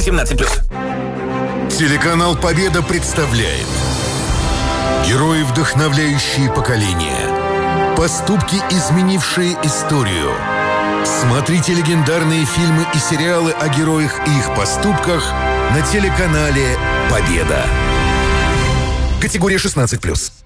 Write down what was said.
18+. Телеканал «Победа» представляет герои, вдохновляющие поколения. Поступки, изменившие историю. Смотрите легендарные фильмы и сериалы о героях и их поступках на телеканале «Победа». Категория 16+.